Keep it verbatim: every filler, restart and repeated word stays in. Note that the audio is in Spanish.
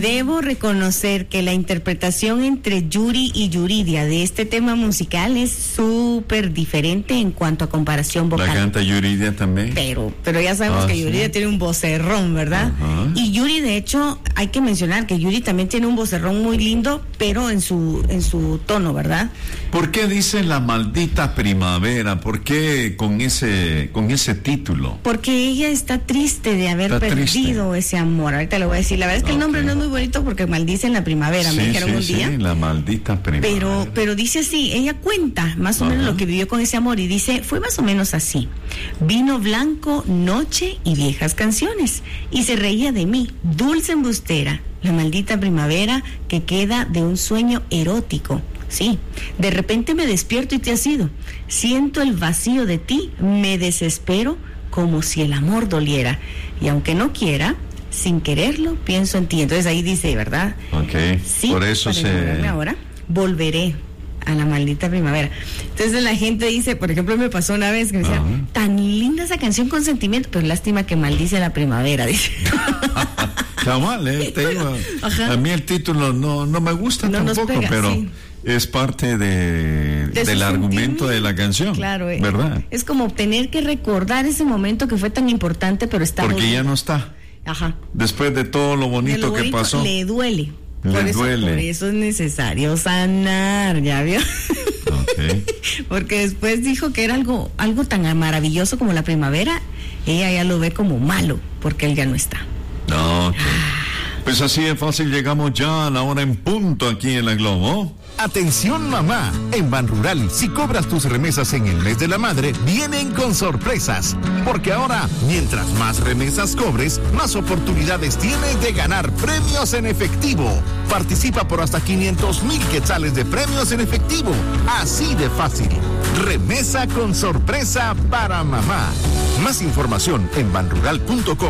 Debo reconocer que la interpretación entre Yuri y Yuridia de este tema musical es súper diferente en cuanto a comparación vocal. ¿La canta Yuridia también? Pero, pero ya sabemos ah, que Yuridia sí. tiene un vocerrón, ¿verdad? Uh-huh. Y Yuri, de hecho, hay que mencionar que Yuri también tiene un vocerrón muy lindo, pero en su, en su tono, ¿verdad? ¿Por qué dice La Maldita Primavera? ¿Por qué con ese, con ese título? Porque ella está triste de haber está perdido triste. ese amor. Ahorita le voy a decir. La verdad es que okay. el nombre no es muy bonito porque maldicen la primavera, sí, me dijeron sí, un día. Sí, la maldita primavera. Pero, pero dice así, ella cuenta más o menos uh-huh. lo que vivió con ese amor y dice, fue más o menos así. Vino blanco, noche y viejas canciones. Y se reía de mí, dulce embustera, la maldita primavera que queda de un sueño erótico. Sí, de repente me despierto y te has ido. Siento el vacío de ti, me desespero como si el amor doliera. Y aunque no quiera, sin quererlo, pienso en ti. Entonces ahí dice, ¿verdad? Ok, sí, por eso se... ahora, volveré a la maldita primavera. Entonces la gente dice, por ejemplo, me pasó una vez que me decía, uh-huh. tan linda esa canción con sentimiento, pero lástima que maldice la primavera, dice. Está mal, ¿eh? Te digo, a mí el título no, no me gusta no tampoco, pega, pero... Sí. Es parte de, de del argumento de la canción, claro, ¿verdad? Es como tener que recordar ese momento que fue tan importante, pero está porque bonito. Ya no está. Ajá. Después de todo lo bonito, lo bonito que pasó. Le duele. Le por eso, duele. Por eso es necesario sanar, ¿ya vio? Okay. Porque después dijo que era algo, algo tan maravilloso como la primavera, ella ya lo ve como malo, porque él ya no está. No, okay. Pues así de fácil llegamos ya a la hora en punto aquí en la Globo. Atención mamá, en Banrural, si cobras tus remesas en el mes de la madre, vienen con sorpresas, porque ahora, mientras más remesas cobres, más oportunidades tienes de ganar premios en efectivo. Participa por hasta quinientos mil quetzales de premios en efectivo, así de fácil. Remesa con sorpresa para mamá. Más información en banrural punto com.